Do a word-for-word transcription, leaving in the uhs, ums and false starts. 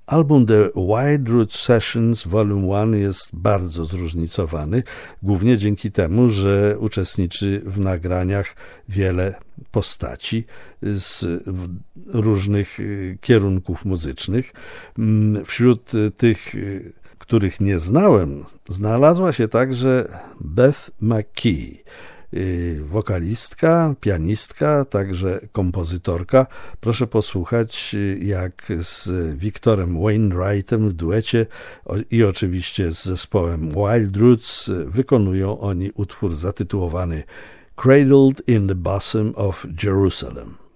Album The Wild Root Sessions Volume jeden jest bardzo zróżnicowany, głównie dzięki temu, że uczestniczy w nagraniach wiele postaci z różnych kierunków muzycznych. Wśród tych, których nie znałem, znalazła się także Beth McKee, wokalistka, pianistka, także kompozytorka. Proszę posłuchać, jak z Victorem Wainwrightem w duecie i oczywiście z zespołem Wild Roots wykonują oni utwór zatytułowany Cradled in the Bosom of Jerusalem.